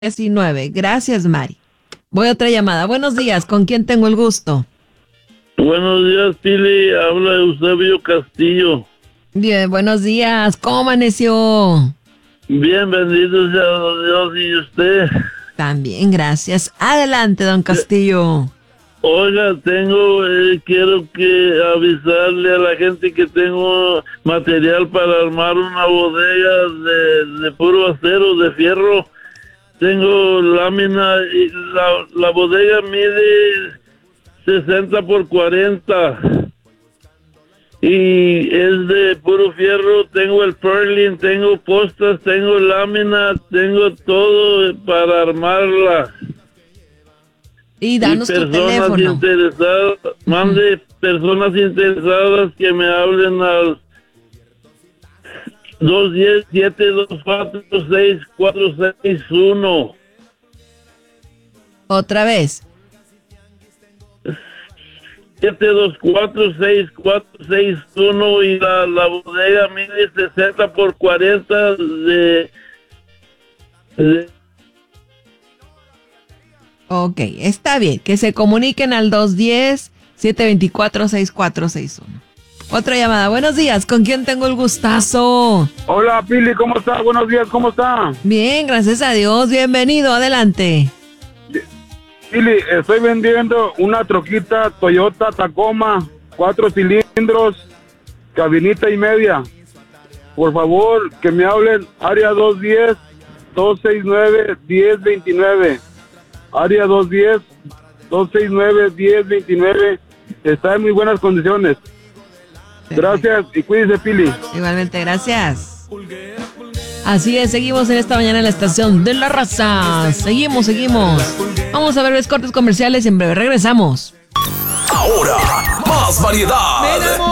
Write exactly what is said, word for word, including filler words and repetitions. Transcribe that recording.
diecinueve. Gracias, Mari. Voy a otra llamada. Buenos días, ¿con quién tengo el gusto? Buenos días, Pili. Habla Eusebio Castillo. Bien, buenos días. ¿Cómo amaneció? Bien, bendito sea Dios. ¿Y usted? También, gracias. Adelante, don Castillo. Oiga, tengo, eh, quiero que avisarle a la gente que tengo material para armar una bodega de, de puro acero, de fierro. Tengo lámina y la, la bodega mide sesenta por cuarenta y es de puro fierro. Tengo el purlin, tengo postas, tengo lámina, tengo todo para armarla. Y danos y tu personas teléfono. interesadas, mande personas interesadas que me hablen al dos uno cero, siete dos cuatro, seis cuatro seis uno. Otra vez. siete dos cuatro, seis cuatro seis uno y la, la bodega mide sesenta por cuarenta de, de... Ok, está bien. Que se comuniquen al dos uno cero, siete dos cuatro, seis cuatro seis uno. Otra llamada. Buenos días, ¿con quién tengo el gustazo? Hola, Pili, ¿cómo está? Buenos días, ¿cómo está? Bien, gracias a Dios. Bienvenido, adelante. Pili, estoy vendiendo una troquita Toyota Tacoma, cuatro cilindros, cabinita y media. Por favor, que me hablen, área dos uno cero, dos seis nueve, uno cero dos nueve. Área dos uno cero, dos seis nueve, uno cero dos nueve. Está en muy buenas condiciones. Gracias y cuídese, Pili. Igualmente, gracias. Así es, seguimos en esta mañana en la estación de La Raza. Seguimos, seguimos. Vamos a ver los cortes comerciales y en breve regresamos. Ahora, más variedad.